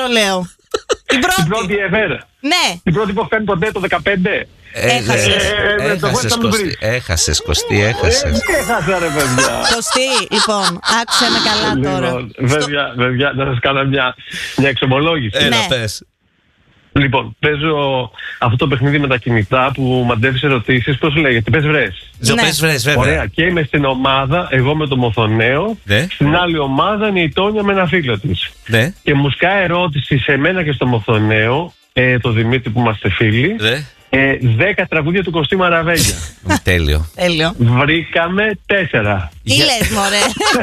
λέω. Την πρώτη ever. Ναι. Την πρώτη που έχω κάνει ποτέ το 15. Έχασες, Κωστή, έχασες. Έχασα, ρε παιδιά. Κωστή, λοιπόν, άκουσε με καλά τώρα. Παιδιά, να σας κάνω μια εξομολόγηση. Έλα, πες. Λοιπόν, παίζω αυτό το παιχνίδι με τα κινητά που μαντεύεις ερωτήσεις. Πώς λέγεται, πες βρες. Πες βρες, βέβαια. Ωραία, και είμαι στην ομάδα, εγώ με το Μοθονέο. Στην άλλη ομάδα είναι η Τόνια με ένα φίλο της. Και μου σκάει ερώτηση σε μένα και στο Μοθονέο, το Δημήτρη που είμαστε φίλοι. 10 τραγούδια του Κωστή Μαραβέγια. Τέλειο. Βρήκαμε 4. Τι λες, μωρέ.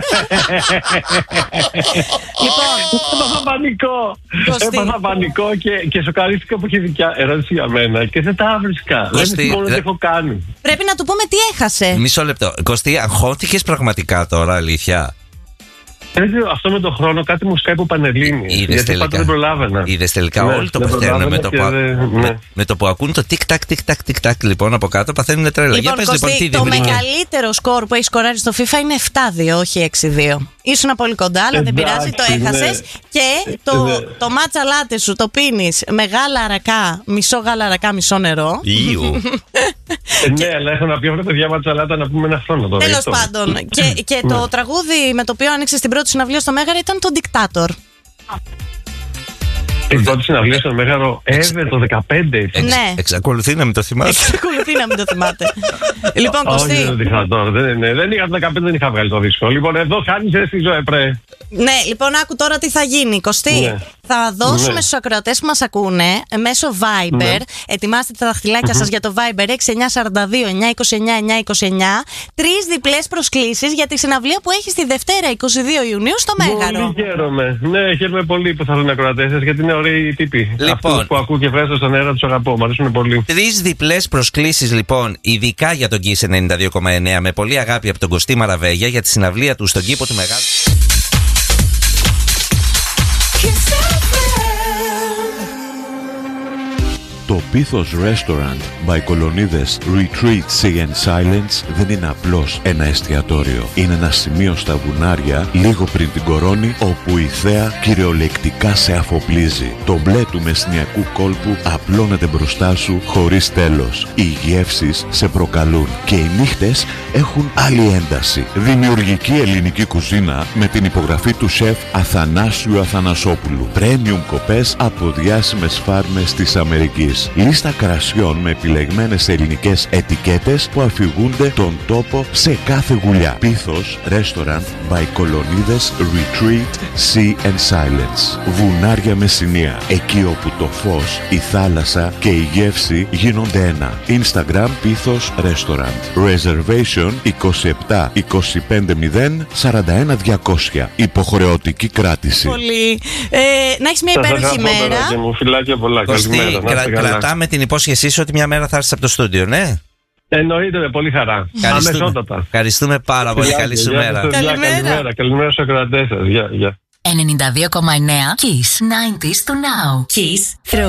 Λοιπόν, έπαθα πανικό και σοκαρίστηκα που είχε δικιά ερώτηση για μένα και δεν τα βρίσκα. Δεν μόνο τι έχω κάνει. Πρέπει να του πούμε τι έχασε. Μισό λεπτό. Κωστή, αγχώθηκες πραγματικά τώρα, αλήθεια? Αυτό με τον χρόνο κάτι μου σκάει από Πανελλήνιες. Γιατί πάντα δεν προλάβαινα. Είδες τελικά όλοι το παθαίνουν με το που ακούν το τικ-τακ λοιπόν από κάτω παθαίνουν τρέλα. Λοιπόν, Κωστή, το μεγαλύτερο σκορ που έχει σκοράρει στο FIFA είναι 7-2, όχι 6-2. Ήσουν πολύ κοντά, αλλά δεν πειράζει, το έχασες. Και το μάτσα λάτε σου το πίνεις με γάλα αρακά, μισό γάλα αρακά, μισό νερό. Ναι, αλλά έχω να πει αυτά τα παιδιά ματσαλάτα να πούμε ένα χρόνο τώρα. Τέλος πάντων. Και το τραγούδι με το οποίο άνοιξε την πρώτη συναυλία στο Μέγαρο ήταν το Dictator. Η πρώτη συναυλία στο Μέγαρο το 15. Ναι. Εξακολουθεί να μην το θυμάται. Λοιπόν, Κωστή. Δεν είχα τώρα. Δεν είχα το 15, δεν είχα βγάλει το δίσκο. Λοιπόν, εδώ χάνεις στη ζωή, πρέ. Ναι, λοιπόν, άκου τώρα τι θα γίνει, Κωστή. Θα δώσουμε στους ακροατές που μας ακούνε μέσω Viber. Ετοιμάστε τα δαχτυλάκια σας για το Viber 6942-929-929. 3 διπλές προσκλήσεις για τη συναυλία που έχει τη Δευτέρα 22 Ιουνίου στο Μέγαρο. Πολύ χαίρομαι. Ναι, χαίρομαι πολύ που θα δουν ακροατές σας γιατί είναι ωραίοι τύποι. Αυτούς που ακούω και βγάζω στον αέρα τους αγαπώ. Μ' αρέσουν πολύ. 3 διπλές προσκλήσεις λοιπόν, ειδικά για τον Kiss 92,9 με πολύ αγάπη από τον Κωστή Μαραβέγια για τη συναυλία του στον κήπο του Μεγάλου. Το Πίθος Restaurant by Κολονίδες Retreat Sea and Silence δεν είναι απλώς ένα εστιατόριο. Είναι ένα σημείο στα βουνάρια λίγο πριν την Κορώνη όπου η θέα κυριολεκτικά σε αφοπλίζει. Το μπλε του μεσνιακού κόλπου απλώνεται μπροστά σου χωρίς τέλος. Οι γεύσεις σε προκαλούν και οι νύχτες έχουν άλλη ένταση. Δημιουργική ελληνική κουζίνα με την υπογραφή του σεφ Αθανάσιου Αθανασόπουλου. Premium κοπές από διάσημες φάρμες της Αμερικής. Λίστα κρασιών με επιλεγμένες ελληνικές ετικέτες που αφηγούνται τον τόπο σε κάθε γουλιά. Πίθος Restaurant by Κολονίδες Retreat Sea and Silence. Βουνάρια Μεσσηνία. Εκεί όπου το φως, η θάλασσα και η γεύση γίνονται ένα. Instagram Πίθος Restaurant. Reservation 27 25 0 41 200. Υποχρεωτική κράτηση. Πολύ. Να έχεις μια υπέροχη μέρα. Φιλάκια πολλά. Καλημέρα. Κρατάμε την υπόσχεσή σου ότι μια μέρα θα έρθεις από το στούντιο, ναι. Εννοείται με πολύ χαρά. Αμεσότατα. Ευχαριστούμε πάρα πολύ. Καλή σου μέρα. Καλημέρα στους ακροατές σας. Γεια. 92,9 Kiss 90s to now. Kiss